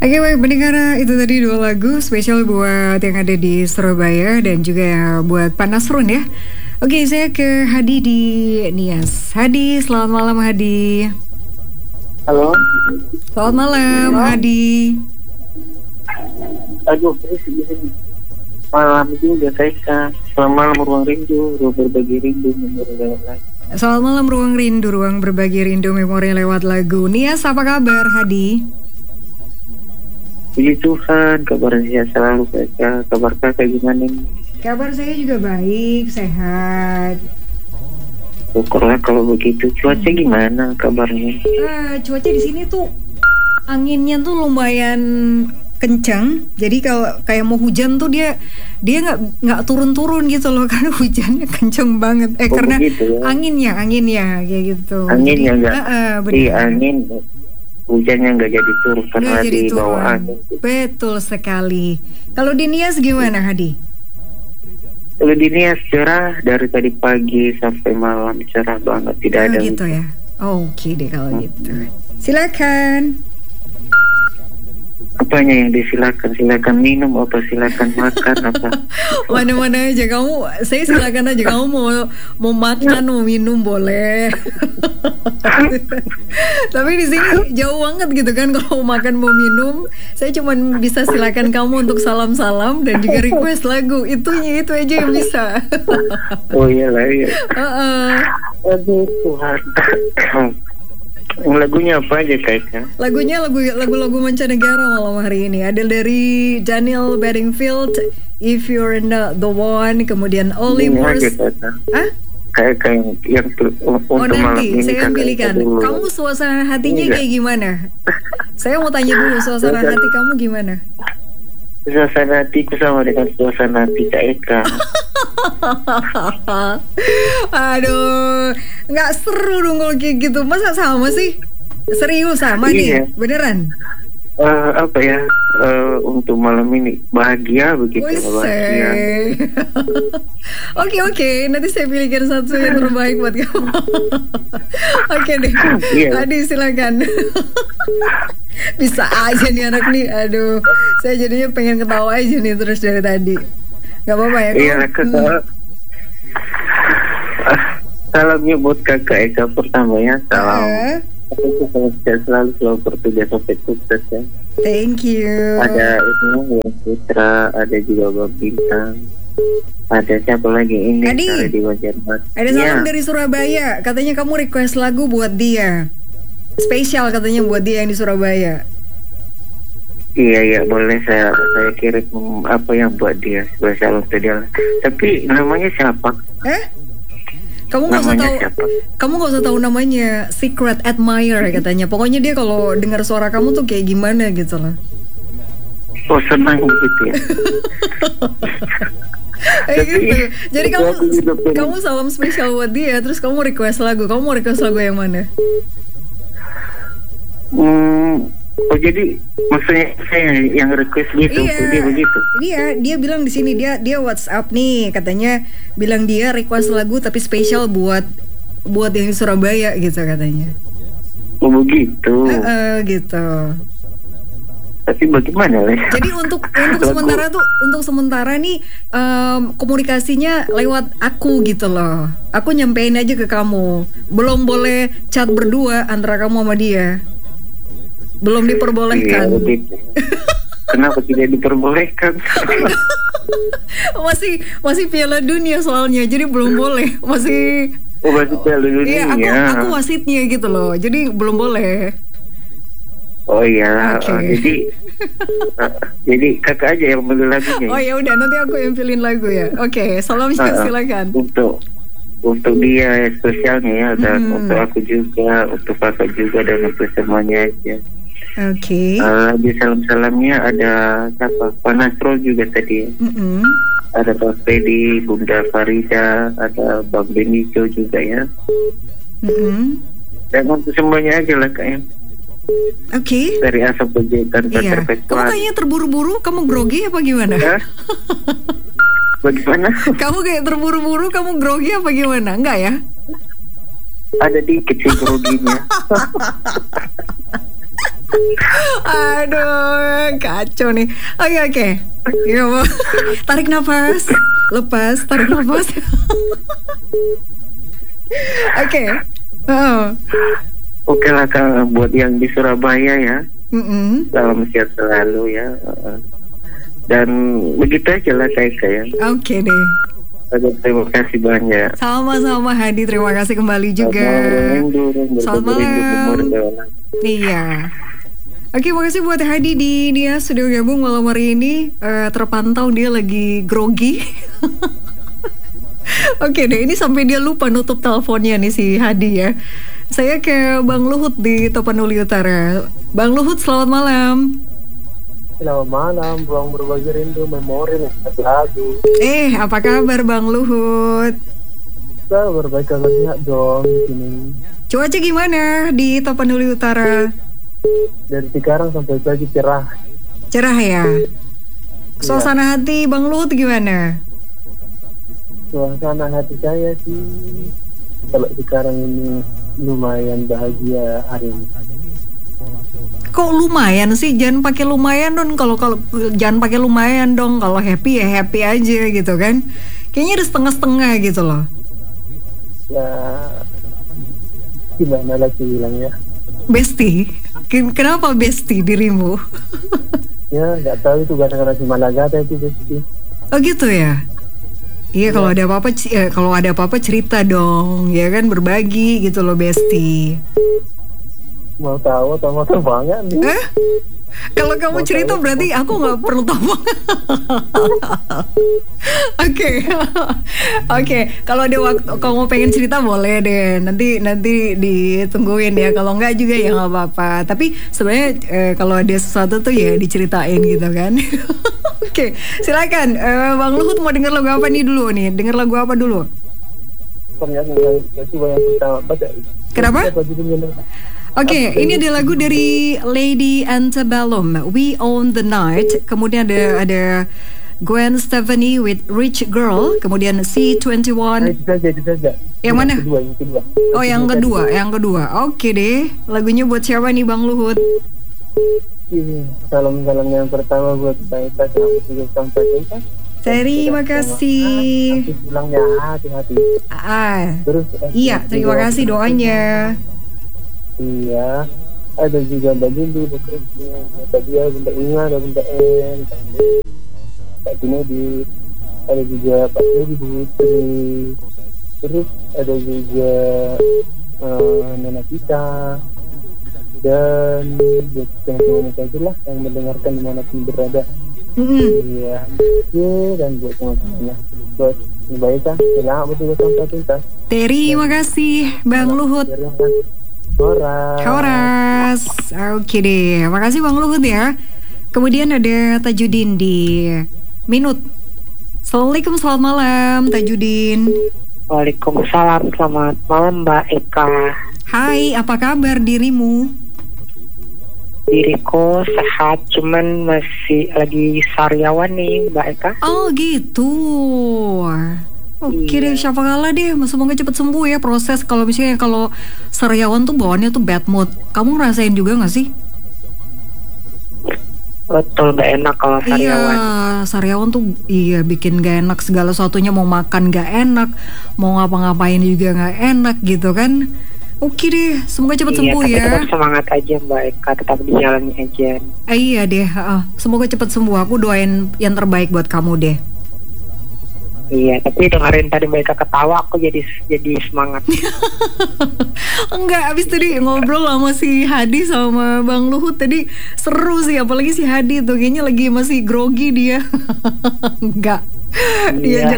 Oke, baik pendengar, itu tadi dua lagu spesial buat yang ada di Surabaya dan juga buat Pak Nasrun ya. Oke, saya ke Hadi di Nias. Hadi, selamat malam Hadi. Halo. Selamat malam Hadi. Aduh, malam juga saya. Selamat malam ruang rindu, ruang berbagi rindu, memori lewat lagu. Selamat malam ruang rindu, ruang berbagi rindu, memori lewat lagu. Nias, apa kabar Hadi? Puji Tuhan, kabar saya selalu baik. Kabar kakak gimana nih? Kabar saya juga baik, sehat. Syukurlah kalau begitu. Cuaca gimana kabarnya? Cuaca di sini tuh anginnya tuh lumayan kencang. Jadi kalau kayak mau hujan tuh dia nggak turun-turun gitu loh karena hujannya kenceng banget. Karena begitu, ya? anginnya kayak gitu. Anginnya nggak? Iya, angin. Hujannya nggak jadi turun karena di bawah angin. Betul sekali. Kalau di Nias gimana Hadi? Kalau di Nias cerah dari tadi pagi sampai malam, cerah banget, tidak ada gitu ya. Oke deh kalau gitu. Silakan. Apanya yang disilakan? Silakan minum apa silakan makan apa? Mana-mana aja kamu. Saya silakan aja, kamu mau makan mau minum boleh. Tapi di sini jauh banget gitu kan, kalau mau makan mau minum. Saya cuma bisa silakan kamu untuk salam-salam dan juga request lagu. Itu aja yang bisa. Oh iyalah iya. Aduh Tuhan. Lagunya apa aja kayaknya? Lagunya lagu-lagu mancanegara malam hari ini. Ada dari Daniel Bedingfield, If You're Not The One, kemudian Olly Murs. Kayak yang untuk nanti saya pilihkan. Kamu suasana hatinya kayak gimana? Saya mau tanya dulu, suasana hati kamu gimana? Suasana hatiku sama dengan suasana hati Kak Eka. Aduh, nggak seru dong kalau kayak gitu. Masa sama sih? Serius sama nih, beneran? Apa ya? Untuk malam ini bahagia begitu, bahagia. Oke, nanti saya pilihkan satu yang terbaik buat kamu. Oke deh, Adi silakan. Bisa aja nih anak nih, aduh, saya jadinya pengen ketawa aja nih terus dari tadi. Gak apa-apa ya? Iya, salamnya buat kakak Eka pertama ya, salam. Aku selalu bertugas sampai sukses ya. Thank you. Ada ini yang Putra, ada juga Bang Bintang. Ada siapa lagi ini? Adi, di Wajarmas. Ada salam dari Surabaya. Katanya kamu request lagu buat dia. Spesial katanya buat dia yang di Surabaya. Iya boleh saya kirim apa yang buat dia spesial untuk dia. Tapi namanya siapa? Kamu nggak usah tahu namanya. Secret Admirer katanya. Pokoknya dia kalau dengar suara kamu tuh kayak gimana gitu loh. Oh senang begitu ya. Gitu. Jadi kamu salam spesial buat dia. Terus kamu request lagu. Kamu mau request lagu yang mana? Oh jadi maksudnya saya yang request gitu, dia begitu? Dia bilang di sini dia WhatsApp nih, katanya bilang dia request lagu tapi spesial buat yang di Surabaya gitu katanya. Oh begitu. Gitu. Tapi bagaimana lah? Jadi untuk sementara nih komunikasinya lewat aku gitu loh. Aku nyampein aja ke kamu. Belum boleh chat berdua antara kamu sama dia. Belum diperbolehkan. Kenapa tidak diperbolehkan? masih Piala Dunia soalnya, jadi belum boleh. Masih Piala Dunia. Iya, aku wasitnya gitu loh. Jadi belum boleh. Oh iya. Jadi kakak aja yang pilih lagunya. Oh ya udah, nanti aku yang pilihin lagu ya. Oke, salamnya silakan. Untuk dia spesialnya ya, dan untuk aku juga, untuk kakak juga, dan untuk semuanya aja. Oke. Di salam-salamnya ada siapa? Pak Nasrul juga tadi. Ada Pak Fedi, Bunda Farida, ada Bang Benico juga ya. Dan untuk semuanya aja lah kayaknya. Oke. Dari asap pejekan Kamu kayaknya terburu-buru, kamu grogi apa gimana? Bagaimana? Kamu kayak terburu-buru, kamu grogi apa gimana? Enggak ya? Ada dikit sih groginya. Aduh, kacau nih. Oke. Yuk, tarik nafas, lepas, tarik nafas. Oke. Oke lah Kak, buat yang di Surabaya ya. Salam sehat selalu ya. Dan begitu aja lah saya. Oke deh. Terima kasih banyak. Sama-sama Hadi, terima kasih kembali juga. Selamat malam. Iya. Oke, makasih buat Hadi dia sudah gabung malam hari ini. Terpantau dia lagi grogi. Oke deh, ini sampai dia lupa nutup teleponnya nih si Hadi ya. Saya ke Bang Luhut di Tapanuli Utara. Bang Luhut, selamat malam. Selamat malam, ruang berbagi rindu memori nih, lagu. Apa kabar Bang Luhut? Kabar baik, kabarnya dong di sini. Cuaca gimana di Tapanuli Utara? Dari sekarang sampai pagi cerah. Cerah ya? Suasana hati Bang Luhut gimana? Suasana hati saya sih kalau sekarang ini lumayan bahagia hari ini. Kok lumayan sih? Jangan pakai lumayan dong. Kalau jangan pakai lumayan dong. Kalau happy ya happy aja gitu kan. Kayaknya ada setengah-setengah gitu loh. Ya gimana lagi bilangnya? Besti? Kenapa besti dirimu? Ya nggak tahu itu gara-gara si Malagata itu besti. Oh gitu ya? Iya, kalau ada apa-apa cerita dong, ya kan, berbagi gitu loh besti. Mau tahu banget nih. Kalau kamu cerita berarti aku nggak perlu tahu. Oke. Kalau ada waktu, kalau mau pengen cerita boleh deh. Nanti ditungguin ya. Kalau nggak juga ya nggak apa-apa. Tapi sebenarnya kalau ada sesuatu tuh ya diceritain gitu kan. Oke, silakan. Bang Luhut mau denger lagu apa nih dulu nih? Denger lagu apa dulu? Ternyata yang pertama baca. Kenapa? Oke, ini ada lagu dari Lady Antebellum, We Own the Night. Kemudian ada Gwen Stefani with Rich Girl. Kemudian C21. Itu saja. Yang mana? Yang kedua. Oh, yang kedua. Oke deh. Lagunya buat siapa nih Bang Luhut? Salam-salam yang pertama buat saya juga sampai cinta. Terima kasih. Nanti pulangnya hati-hati. Terus iya, terima kasih doanya. Iya, ada juga Mbak Jindu, Mbak Dia, Bunda Inga, ada Bunda En, Pak Junedi, ada juga Pak Nudi, Bu Putri, terus ada juga Nona Kita, dan buat teman-teman saya lah yang mendengarkan dimanapun berada. Iya, dan buat teman-temannya, buat Baika, selamat bertugas sampai tuntas. Terima kasih Bang Luhut. Horas. Oke deh, makasih Bang Luhut ya. Kemudian ada Tajudin di Minut. Assalamualaikum, selamat malam Tajudin. Waalaikumsalam, selamat malam Mbak Eka. Hai, apa kabar dirimu? Diriku sehat, cuman masih lagi sariawan nih Mbak Eka. Oh gitu. Oke deh, siapa kalah deh. Semoga cepet sembuh ya. Proses kalau misalnya kalau sariawan tuh bawaannya tuh bad mood. Kamu ngerasain juga gak sih? Betul, gak enak kalau sariawan. Iya, sariawan tuh bikin gak enak. Segala sesuatunya, mau makan gak enak, mau ngapa-ngapain juga gak enak gitu kan. Oke deh, semoga cepet sembuh ya. Tetap semangat aja Mbak Eka, tetap di jalannya aja. Iya deh, semoga cepet sembuh. Aku doain yang terbaik buat kamu deh. Iya, tapi dengerin tadi mereka ketawa, aku jadi semangat. Enggak, abis tadi ngobrol sama si Hadi sama Bang Luhut tadi seru sih, apalagi si Hadi tuh kayaknya lagi masih grogi dia. Enggak. Iya.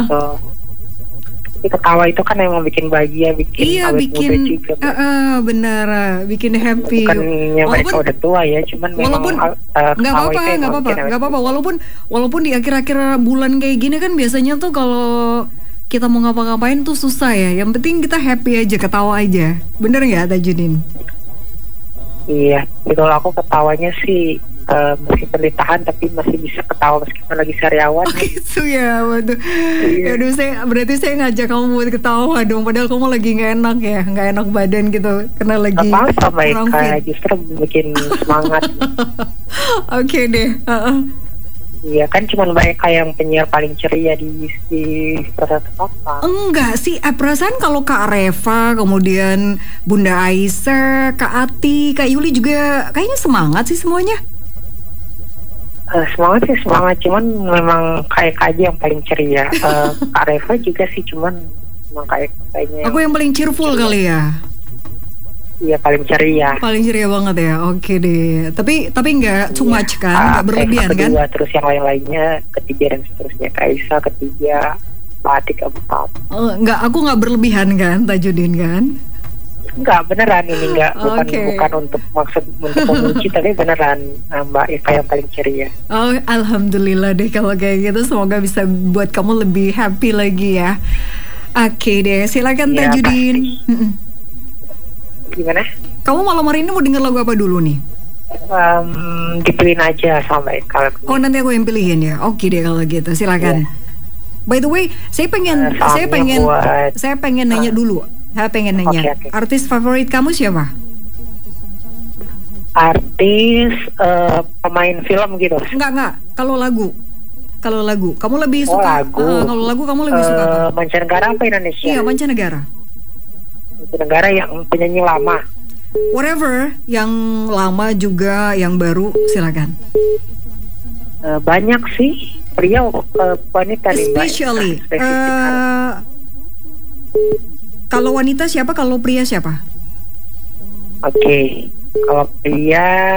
Tapi ketawa itu kan emang bikin bahagia, bikin muda juga. Benar, bikin happy. Bukannya mereka udah tua ya, cuman walaupun nggak apa-apa. Walaupun di akhir-akhir bulan kayak gini kan biasanya tuh kalau kita mau ngapa-ngapain tuh susah ya. Yang penting kita happy aja, ketawa aja. Bener nggak Tajudin? Iya, kalau aku ketawanya sih meskipun ditahan tapi masih bisa ketawa meskipun lagi sariawan. Oh gitu ya, waduh. Iya. Aduh, berarti saya ngajak kamu buat ketawa dong, padahal kamu lagi nggak enak ya, nggak enak badan gitu, karena lagi kurang fit. Justru bikin semangat. Oke deh. Iya kan cuma Mbak Eka yang penyiar paling ceria di Persatu Papa. Enggak sih, perasaan kalau Kak Reva, kemudian Bunda Aisyah, Kak Ati, Kak Yuli juga kayaknya semangat sih semuanya. Semangat sih semangat, cuman memang Kak Eka aja yang paling ceria. Kak Reva juga sih, cuman memang Kak Eka kayaknya. Aku yang paling cheerful kali ya. Iya paling ceria. Paling ceria banget ya. Oke deh. Tapi nggak too much kan? Nggak berlebihan kan? Terus yang lain-lainnya ketiga dan seterusnya. Kaisa ketiga, Patik keempat. Nggak, aku nggak berlebihan kan, Tajudin kan? Nggak beneran ini nggak bukan untuk maksud untuk memuji tapi beneran Mbak Eka yang paling ceria. Oh alhamdulillah deh kalau kayak gitu, semoga bisa buat kamu lebih happy lagi ya. Oke deh, silakan ya, Tajudin. Gimana? Kamu malam hari ini mau denger lagu apa dulu nih? Dipilihin aja sama Eka. Oh nanti aku yang pilihin ya. Oke deh kalau gitu, silakan. By the way, saya pengen nanya dulu. Saya pengen nanya. Okay. Artis favorit kamu siapa? Artis pemain film gitu. Enggak. Kalau lagu, kamu lebih suka? Kalau lagu kamu lebih suka apa? Mancanegara apa Indonesia? Iya, mancanegara. Negara yang penyanyi lama. Whatever, yang lama juga, yang baru, silakan. Banyak sih, pria wanita. Especially, kalau wanita siapa, kalau pria siapa? Oke, kalau pria,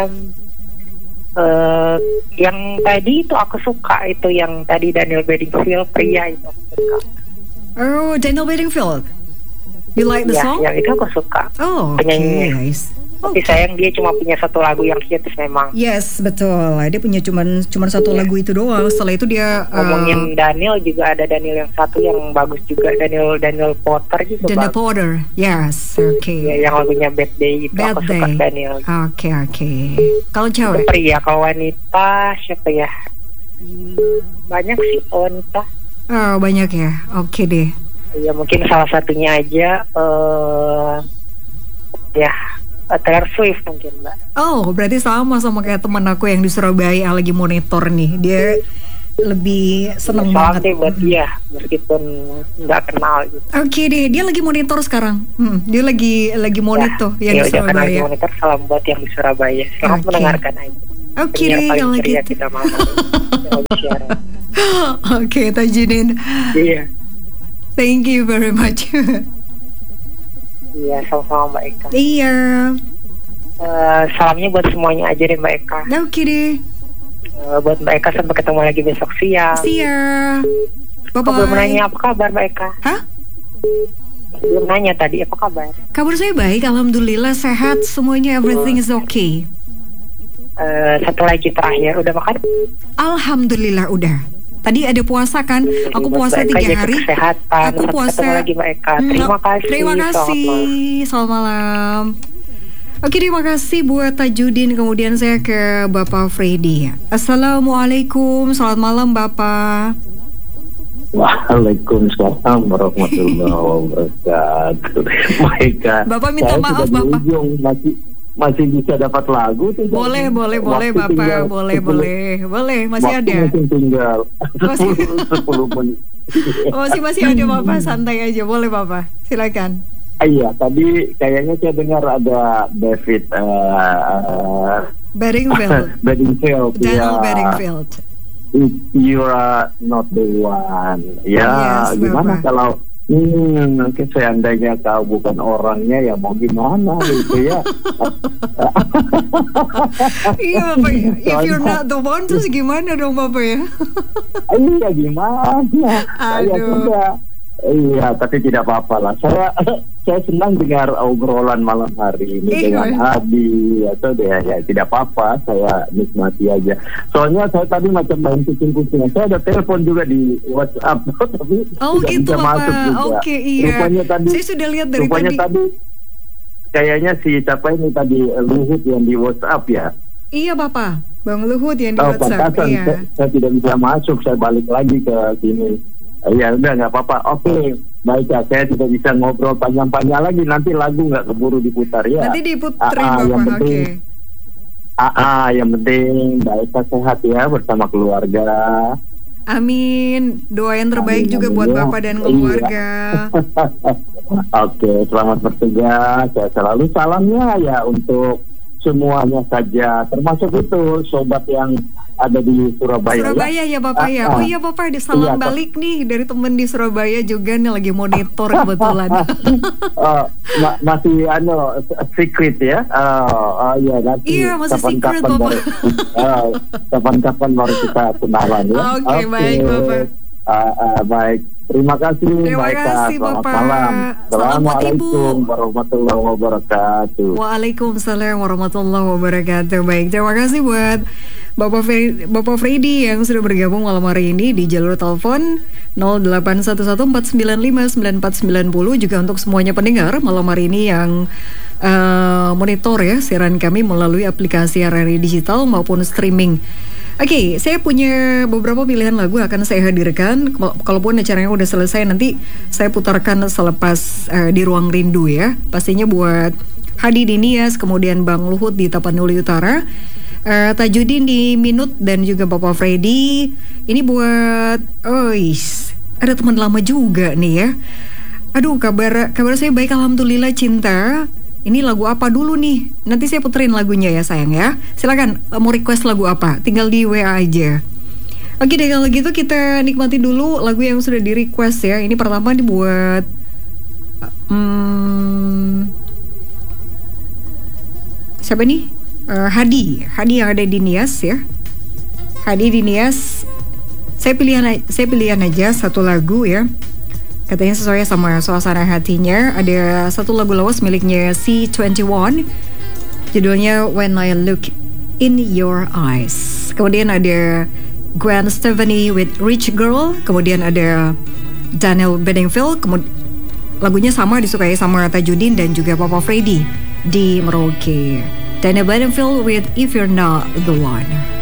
yang tadi itu aku suka itu yang tadi Daniel Bedingfield, pria itu aku suka. Oh, Daniel Bedingfield. You like the song? Yang itu aku suka. Oh, penyanyinya. Nice. Tapi sayang dia cuma punya satu lagu yang hits memang. Yes, betul. Dia punya cuman satu lagu itu doang. Setelah itu dia ngomongin Daniel juga ada Daniel yang satu yang bagus juga, Daniel Potter juga. Daniel Potter. Yes, oke. Ya, yang lagunya Bad Day itu aku suka Daniel. Oke. Kalau cewek? Pria, kalau wanita siapa ya? Banyak sih wanita. Oh, banyak ya. Oke deh. Ya mungkin salah satunya aja Taylor Swift mungkin Mbak. Oh berarti sama kayak teman aku yang di Surabaya yang lagi monitor nih. Dia lebih seneng banget sih buat dia meskipun nggak kenal gitu. Oke deh, dia lagi monitor sekarang. Dia lagi monitor yang di Surabaya. Lagi monitor, salam buat yang di Surabaya. Selamat mendengarkan aja. Oke deh kalau gitu. Oke Tajudin. Iya. Thank you very much. Iya, sama-sama Mbak Eka. Iya. Salamnya buat semuanya aja deh Mbak Eka. Oke deh. Buat Mbak Eka sampai ketemu lagi besok siang. Bye-bye. Aku belum nanya apa kabar Mbak Eka. Hah? Belum nanya tadi apa kabar. Kabar saya baik, alhamdulillah sehat semuanya, everything is okay. Satu lagi terakhir, udah makan? Alhamdulillah udah. Tadi ada puasa kan? Aku puasa 3 hari. Kesehatan. Aku puasa. Lagi Mbak Eka. Terima kasih. Selamat malam. Oke, terima kasih buat Tajudin. Kemudian saya ke Bapak Freddy. Assalamualaikum. Selamat malam Bapak. Waalaikumsalam warahmatullahi wabarakatuh. Bapak minta maaf Bapak. Masih bisa dapat lagu tuh. Boleh Bapak, boleh, masih ada. Masih tinggal 10 menit. Masih ada Bapak, santai aja, boleh Bapak, silakan. Iya, tadi kayaknya saya dengar ada David Bedingfield. Daniel Bedingfield. If you are not the one. Ya, yes, gimana Bapak. Kalau seandainya kau bukan orangnya ya mau gimana gitu ya. Iya Bapak ya. If you're not the one terus gimana dong Bapak ya? Iya gimana? Aduh. Iya, tapi tidak apa-apa lah. Saya senang dengar obrolan malam hari ini dengan Abi atau ya tidak apa-apa, saya nikmati aja. Soalnya saya tadi macam main kucing-kucingan. Saya ada telepon juga di WhatsApp tapi tidak gitu, bisa masuk juga. Oke, iya. Rupanya tadi, saya sudah lihat dari tadi. Kayaknya si siapa ini tadi Luhut yang di WhatsApp ya. Iya Bapak. Bang Luhut yang di WhatsApp. Iya. Saya tidak bisa masuk, saya balik lagi ke sini. Iya udah nggak apa-apa. Oke, baik ya. Saya tidak bisa ngobrol panjang-panjang lagi. Nanti lagu nggak keburu diputar ya. Nanti diputerin Bapak. Oke. Yang penting baik sehat ya bersama keluarga. Amin. Doa yang terbaik juga buat Bapak dan keluarga. Oke, selamat bertugas. Saya selalu salamnya ya untuk semuanya saja, termasuk itu sobat yang ada di Surabaya. Surabaya ya Bapak ya. Oh iya Bapak, ada salam balik nih dari teman di Surabaya juga nih, lagi monitor kebetulan. Masih secret ya. Iya nanti. Iya masih secret Bapak. Kapan-kapan baru kita kenalan ya. Oke, baik Bapak. Baik. Terima kasih. Terima kasih Bapak. Salam. Assalamualaikum warahmatullahi wabarakatuh. Waalaikumsalam warahmatullahi wabarakatuh. Baik, terima kasih buat Bapak Freddy yang sudah bergabung malam hari ini di jalur telepon 0811495990, juga untuk semuanya pendengar malam hari ini yang monitor ya siaran kami melalui aplikasi RRI Digital maupun streaming. Oke, saya punya beberapa pilihan lagu akan saya hadirkan. Kalaupun acaranya udah selesai, nanti saya putarkan selepas di Ruang Rindu ya. Pastinya buat Hadi di Nias, kemudian Bang Luhut di Tapanuli Utara, Tajudin di Minut, dan juga Bapak Freddy. Ini buat, ada teman lama juga nih ya. Aduh, kabar saya baik, alhamdulillah Cinta. Ini lagu apa dulu nih? Nanti saya puterin lagunya ya sayang ya. Silakan mau request lagu apa? Tinggal di WA aja. Oke deh, kalau gitu kita nikmati dulu lagu yang sudah di request ya. Ini pertama dibuat siapa nih? Hadi yang ada di Nias ya. Hadi di Nias. Saya pilihan aja satu lagu ya. Katanya sesuai sama suasana hatinya. Ada satu lagu lawas miliknya C21, judulnya When I Look in Your Eyes. Kemudian ada Gwen Stefani with Rich Girl. Kemudian ada Daniel Bedingfield. Lagunya sama disukai sama Tajudin dan juga Papa Freddy di Merauke. Daniel Bedingfield with If You're Not The One.